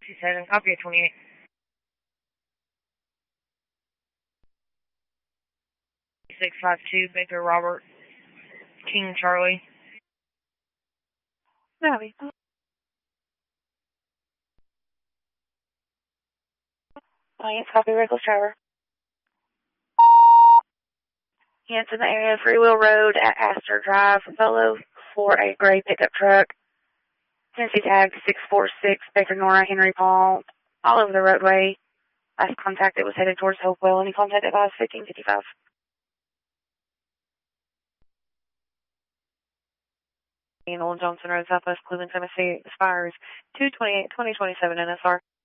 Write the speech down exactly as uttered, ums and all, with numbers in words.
two seven, copy at twenty-eight. six five two, Baker Robert, King Charlie. Copy. Clients, copy, reckless driver. It's in the area of Freewheel Road at Astor Drive, Velo, for a gray pickup truck. Tennessee tag six four six, Baker Nora, Henry Paul, all over the roadway. Last contact, it was headed towards Hopewell, and he contacted us fifteen fifty-five. Old Johnson Road, Southwest Cleveland, Tennessee, expires two twenty-eight twenty twenty-seven N S R.